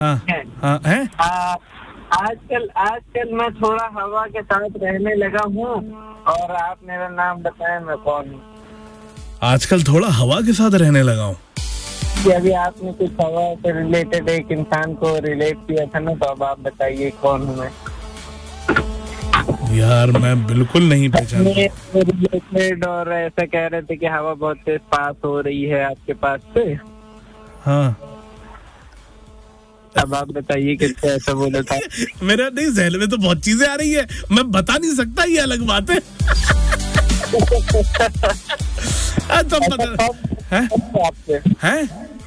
हाँ है। आजकल मैं थोड़ा हवा के साथ रहने लगा हूँ और आप मेरा नाम बताएं, मैं कौन हूँ? आजकल थोड़ा हवा के साथ रहने लगा हूँ। अभी आपने कुछ हवा से रिलेटेड एक इंसान को रिलेट किया था ना, तो अब आप बताइए कौन हूँ मैं? यार मैं बिल्कुल नहीं पहचान। रिलेटेड और ऐसा कह रहे थे कि हवा बहुत तेज पास हो रही है आपके पास से। हाँ, अब आप बताइए किससे ऐसा बोला था? मेरा नहीं, जहन में तो बहुत चीजें आ रही है, मैं बता नहीं सकता, ये अलग बात है। तो पता है।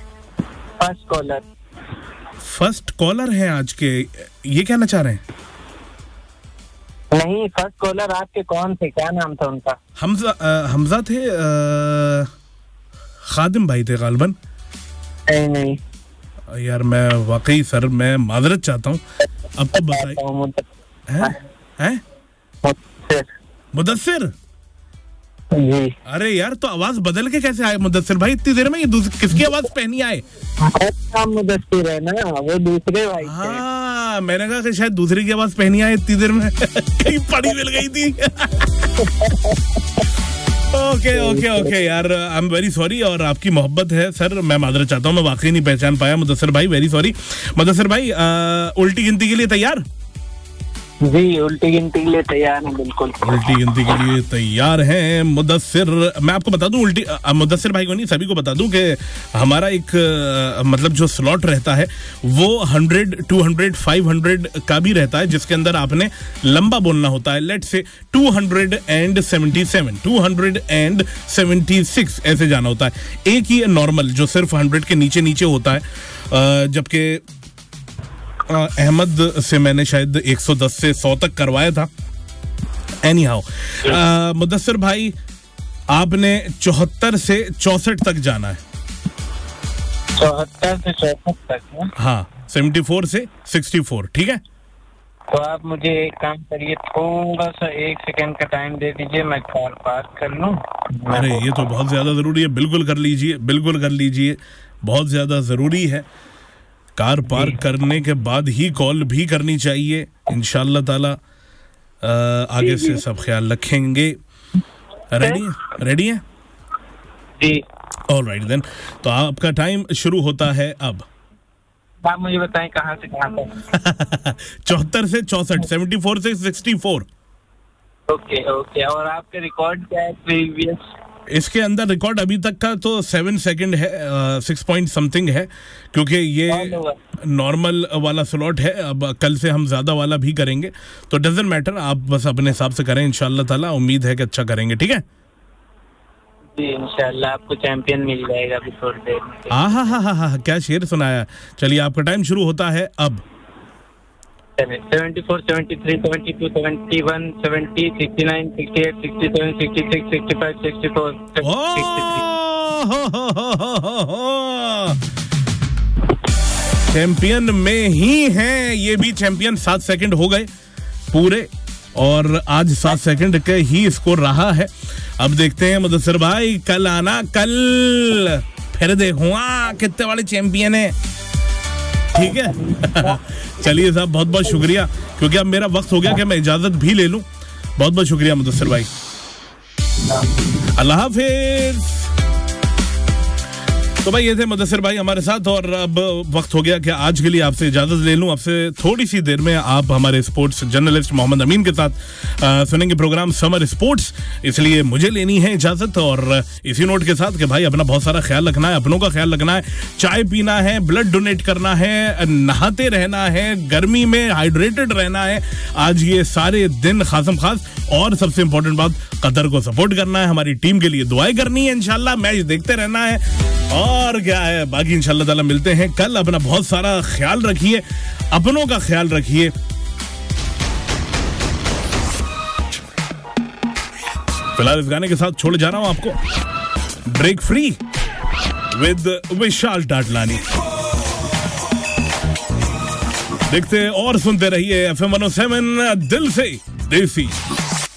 फर्स्ट कॉलर हैं आज के, ये कहना चाह रहे हैं? नहीं, फर्स्ट कॉलर आपके कौन थे, क्या नाम था उनका? हमजा थे, खादिम भाई थे गालबन। नहीं यार मैं वाकई सर, मैं माजरत चाहता हूँ, अब तो बताइए। हैं? मुदस्सिर जी। अरे यार, तो आवाज बदल के कैसे आए मुदस्सिर भाई इतनी देर में? ये किसकी आवाज पहनी आए? मुदस्सिर है ना, वो दूसरे भाई। हाँ, मैंने कहा कि शायद दूसरे की आवाज पहनी आए इतनी देर में। कहीं पड़ी मिल गई थी। ओके यार, आई एम वेरी सॉरी, और आपकी मोहब्बत है सर, मैं माजरत चाहता हूँ, मैं वाकई नहीं पहचान पाया मुदस्सिर भाई, वेरी सॉरी। मुदस्सिर भाई उल्टी गिनती के लिए तैयार? जी, उल्टी गिनती के लिए तैयार हैं, बिल्कुल उल्टी गिनती के लिए तैयार हैं मुदस्सिर। मैं आपको बता दूं, उल्टी मुदस्सिर भाई को नहीं, सभी को बता दूं कि हमारा एक मतलब जो स्लॉट रहता है वो 100, 200, 500 का भी रहता है, जिसके अंदर आपने लंबा बोलना होता है। लेट्स से 277, 276 ऐसे जाना होता है। एक ही नॉर्मल जो सिर्फ 100 के नीचे नीचे होता है, जबकि अहमद से मैंने शायद 110 से 100 तक करवाया था। एनी हाउ, मुदस्सिर भाई आपने 74 से 64 तक जाना है। 74 से 64 तक है? हाँ, 74 से 64, ठीक है? तो आप मुझे एक काम करिए, थोड़ा सा 1 सेकंड का टाइम दे दीजिए, मैं कार पार्क कर लूं। अरे ये तो बहुत ज्यादा जरूरी है, बिल्कुल कर लीजिए, बिल्कुल कर लीजिए, बहुत ज्यादा जरूरी है। कार पार्क करने के बाद ही कॉल भी करनी चाहिए, इंशाल्लाह ताला आगे से सब ख्याल रखेंगे। रेडी है? जी। ऑलराइट देन, तो आपका टाइम शुरू होता है अब। आप मुझे बताएं कहाँ से कहाँ तक? 74 से 64, 74 से 64। ओके, और आपके रिकॉर्ड क्या है प्रीवियस? इसके अंदर रिकॉर्ड अभी तक का तो 7 सेकंड है, 6 पॉइंट समथिंग है, क्योंकि ये नॉर्मल वाला स्लॉट है। अब कल से हम ज्यादा वाला भी करेंगे, तो डजंट मैटर, आप बस अपने हिसाब से करें, इंशाल्लाह ताला उम्मीद है कि अच्छा करेंगे, ठीक है? जी, इंशाल्लाह आपको चैंपियन मिल जाएगा अभी थोड़ी देर में। हाँ, क्या शेर सुनाया। चलिए आपका टाइम शुरू होता है अब। 74, 73, 72, 71, 70, 69, 68, 67, 66, 65, 64, 63। चैंपियन में ही हैं ये भी चैंपियन। 7 सेकंड हो गए पूरे, और आज 7 सेकंड के ही स्कोर रहा है। अब देखते हैं मुदस्सिर भाई, कल आना, कल फिर देखूंगा कितने वाले चैंपियन है, ठीक है? चलिए साहब, बहुत बहुत शुक्रिया, क्योंकि अब मेरा वक्त हो गया कि मैं इजाजत भी ले लूं। बहुत बहुत शुक्रिया मुदस्सिर भाई, अल्लाह हाफिज। तो भाई ये थे मुदस्सिर भाई हमारे साथ, और अब वक्त हो गया कि आज के लिए आपसे इजाजत ले लूं। आपसे थोड़ी सी देर में आप हमारे स्पोर्ट्स जर्नलिस्ट मोहम्मद अमीन के साथ सुनेंगे प्रोग्राम समर स्पोर्ट्स, इसलिए मुझे लेनी है इजाजत। और इसी नोट के साथ कि भाई अपना बहुत सारा ख्याल रखना है, अपनों का ख्याल रखना है, चाय पीना है, ब्लड डोनेट करना है, नहाते रहना है, गर्मी में हाइड्रेटेड रहना है आज ये सारे दिन खासम खास। और सबसे इंपॉर्टेंट बात, कतर को सपोर्ट करना है, हमारी टीम के लिए दुआएं करनी है, इंशाल्लाह मैच देखते रहना है, और क्या है बाकी इंशाल्लाह ताला मिलते हैं कल। अपना बहुत सारा ख्याल रखिए, अपनों का ख्याल रखिए। फिलहाल इस गाने के साथ छोड़ जा रहा हूं आपको, ब्रेक फ्री विद विशाल टाटलानी। देखते और सुनते रहिए FM 107 दिल से देसी।